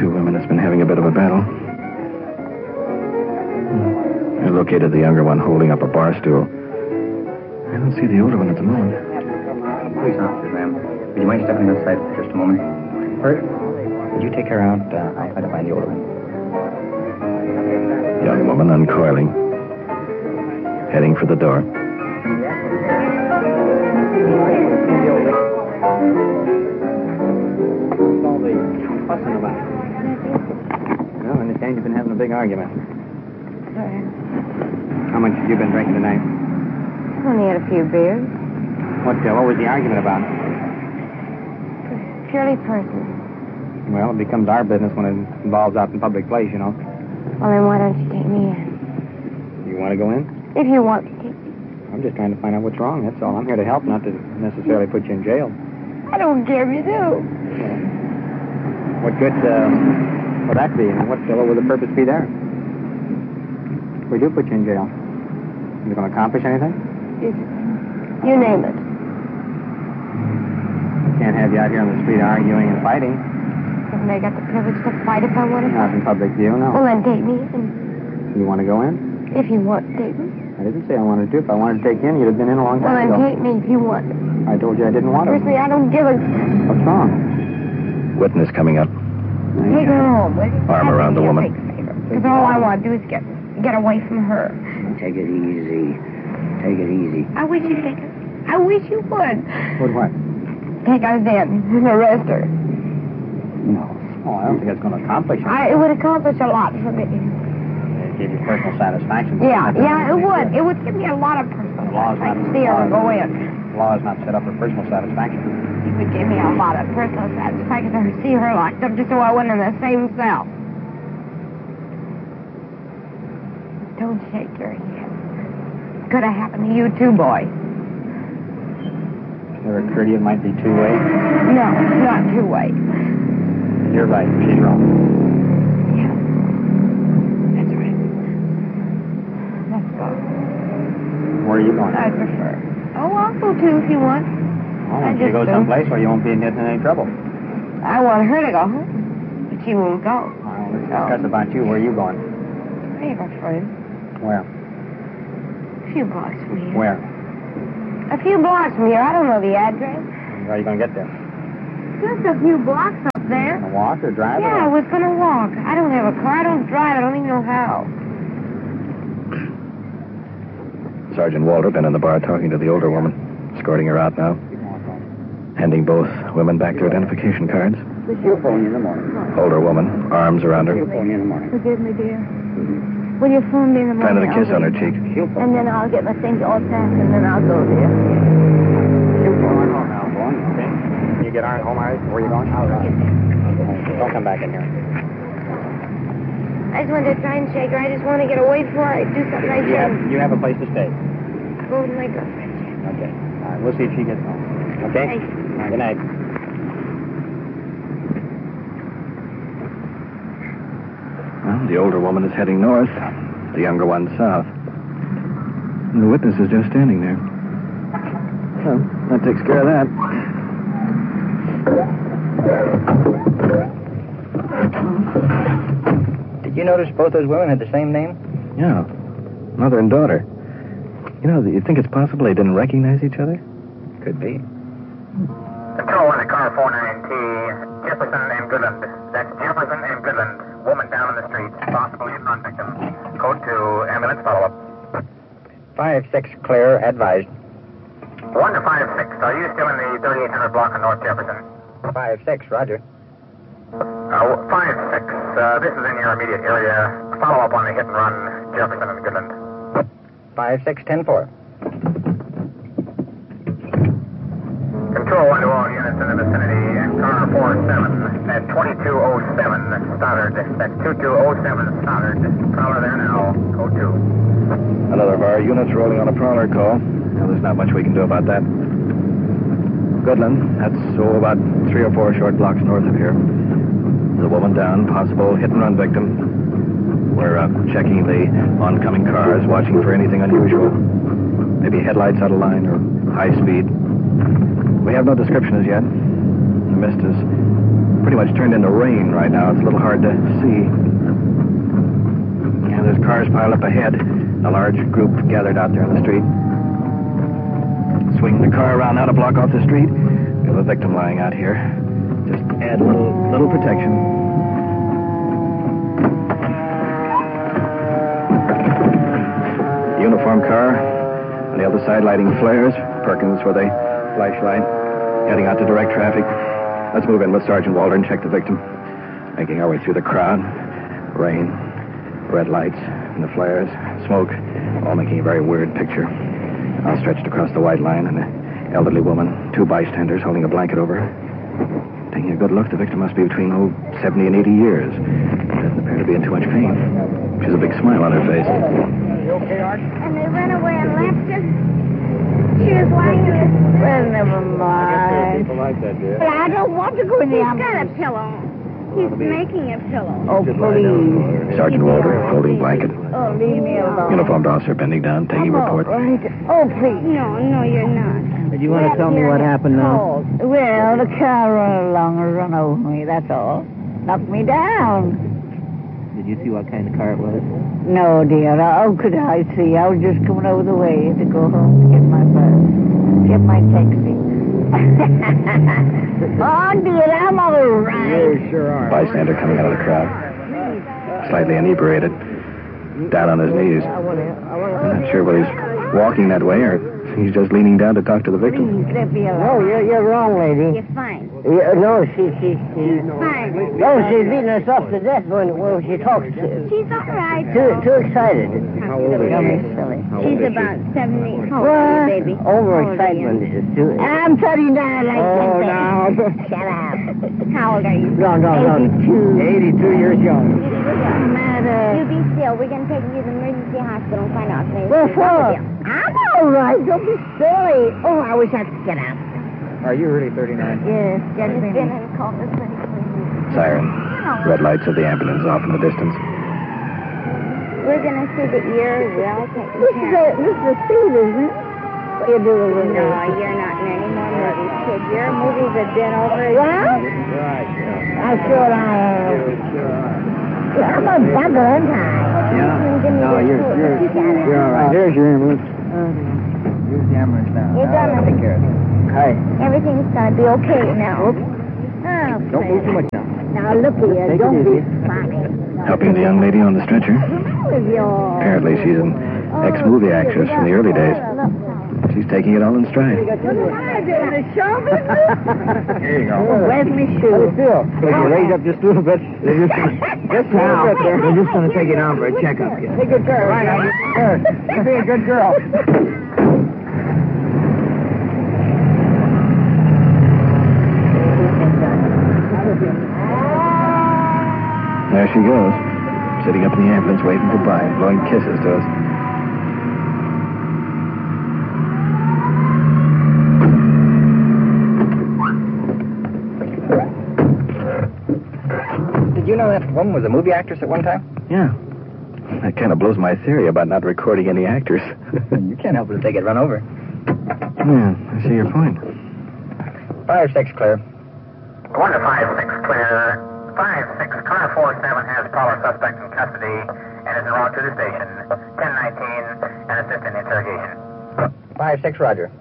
two women that's been having a bit of a battle. I located the younger one holding up a bar stool. I don't see the older one at the moment. Police officer, ma'am. Would you mind stepping outside for just a moment? Bert, would you take her out? I'll try to find the older one. Young woman uncoiling. Heading for the door. What's all the fussing about? Well, I understand you've been having a big argument. Sorry. How much have you been drinking tonight? Only had a few beers. What was the argument about? Purely personal. Well, it becomes our business when it involves out in public place, you know. Well, then why don't you take me in? You want to go in? If you want to take me. I'm just trying to find out what's wrong, that's all. I'm here to help, not to necessarily put you in jail. I don't care if you do. What good would that be? And what would the purpose be there? If we do put you in jail, is it going to accomplish anything? You name it. Can't have you out here on the street arguing and fighting. Haven't I got the privilege to fight if I want to? Not in public view, no. Well, then take me in. You want to go in? If you want to take me. I didn't say I wanted to. If I wanted to take you in, you'd have been in a long Well, time then ago. take me if you want to. I told you I didn't want to. Personally, I don't give a... What's wrong? Witness coming up. Take her home, will you? Arm around the woman. Because all I want to do is get away from her. Take it easy. Take it easy. I wish you'd take her. I wish you would. Would what? Take her then and arrest her. No. Oh, I don't think that's going to accomplish it. It would accomplish a lot for me. It give you personal satisfaction. Yeah, it would. It would give me a lot of personal satisfaction. See her go in. The law is not set up for personal satisfaction. It would give me a lot of personal satisfaction to see her locked up just so I wasn't in the same cell. Don't shake your head. Could have happened to you too, boy. Never occurred to you it might be two-way? No, not two-way. You're right. She's wrong. Yeah. That's right. Let's go. Where are you going? I prefer. Oh, I'll go too if you want. I want you to go someplace where you won't be getting in any trouble. I want her to go home, but she won't go. Let's discuss about you. Where are you going? I have a friend. Where? A few blocks from here. Where? A few blocks from here. I don't know the address. How are you going to get there? Just a few blocks up there. Going to walk or drive? Yeah, I was going to walk. I don't have a car. I don't drive. I don't even know how. Sergeant Walter been in the bar talking to the older woman, escorting her out now. Handing both women back their identification cards. She'll phone you in the morning. Older woman, arms around her. She'll phone you in the morning. Forgive me, dear. Will you phone me in the morning? Planted a kiss on her cheek. She'll phone And then I'll get my things all packed, and then I'll go there. She'll phone home now, going. Okay? You get Iron home, all right? Where are you going? All right. Don't come back in here. I just wanted to try and shake her. I just want to get away before I do something I shouldn't. You have a place to stay. Go with my girlfriend. Okay. All right, we'll see if she gets home. Okay? Thanks. Good night. Well, the older woman is heading north, the younger one south. And the witness is just standing there. Well, that takes care of that. Did you notice both those women had the same name? Yeah, mother and daughter. You know, you think it's possible they didn't recognize each other? Could be. Control 1 to car 49T, Jefferson and Goodland. That's Jefferson and Goodland. Woman down in the street, possible hit-and-run victim. Code 2, ambulance follow-up. 5-6 clear, advised. 1 to 5-6, are you still in the 3800 block of North Jefferson? 5-6, roger. 5-6, this is in your immediate area. Follow-up on the hit-and-run, Jefferson and Goodland. 5-6-10-4. Control 1 to all units in the vicinity, and car 47 at 2207 Stoddard. That's 2207 Stoddard. Prowler there now. Code 2. Another of our units rolling on a prowler call. Now, there's not much we can do about that. Goodland, that's about 3 or 4 short blocks north of here. The woman down, possible hit-and-run victim. We're checking the oncoming cars, watching for anything unusual. Maybe headlights out of line or high speed. We have no description as yet. The mist is pretty much turned into rain right now. It's a little hard to see. Yeah, there's cars piled up ahead. A large group gathered out there on the street. Swing the car around now to block off the street. We have a victim lying out here. Just add a little protection. The uniform car on the other side lighting flares. Perkins with a flashlight heading out to direct traffic. Let's move in with Sergeant Walter and check the victim. Making our way through the crowd. Rain, red lights, and the flares, smoke, all making a very weird picture. Outstretched across the white line, and an elderly woman, 2 bystanders holding a blanket over her. Taking a good look, the victim must be between 70 and 80 years. Doesn't appear to be in too much pain. She has a big smile on her face. You okay, Art? And they ran away and left her. She was lying in this... Well, never mind. People like that, dear. But I don't want to go in the He's got a ambulance. pillow. He's making a pillow. Oh, please. Sergeant Walter, holding blanket. Oh, leave me alone. Uniformed officer bending down, taking I'm report. all right. Oh, please. No, you're not. Did you want to tell me what happened now? Well, the car ran along and run over me, that's all. Knocked me down. Did you see what kind of car it was? No, dear. How could I see? I was just coming over the way to go home to get my bus. Get my taxi. Oh, dear, I'm all right. You sure are. Bystander coming out of the crowd. Slightly inebriated. Down on his knees. I'm not sure whether he's walking that way or he's just leaning down to talk to the victim. Please, let me alone. No, you're wrong, lady. You're fine. No, she's Fine. no, she's beating herself to death when she talks. She's all right. Too excited. How old is she? Silly. She's about 70. How old are you, baby? Overexcitement is too. I'm 39 like Oh, that. now. Shut up. How old are you? No. 82 years young. What's the matter? You be still. We're going to take you to the emergency hospital and find out if What anything's wrong for? with you. I'm all right. Don't be silly. Oh, I wish I could get out. Are you really 39? Yes, Just just been in Culver City. Siren. Red lights of the ambulance off in the distance. We're going to see the ear well taken care of. This is a seat, isn't it? What are you doing with No, me? you're not in any more movies, kid. Your movies have been over. What? Right, yeah. I'm sure I am. I'm a bugger, aren't I? Yeah. No, you're all right. There's your ambulance. Use the ambulance now. You're done. Take care of it. Hi. Everything's going to be okay now. Don't move too much now. Now, look here. Take it Don't be easy. funny. Helping the young lady on the stretcher. With your... Apparently she's an ex-movie actress from the early days. She's taking it all in stride. What am I doing, a show business? Here you go. Where's my shoe? Could you raise up just a little bit? They're just now. They're just going to take you down for a checkup. Take good care. Right, now. You be a good girl. There she goes, sitting up in the ambulance waving goodbye, blowing kisses to us. Did you know that woman was a movie actress at one time? Yeah. That kind of blows my theory about not recording any actors. You can't help but take it run over. Yeah, I see your point. 5-6 clear. 1 to 5-6 clear. 5-6, car 47 has Paula suspect in custody and is en route to the station. 1019 and assistant interrogation. 5-6, Roger.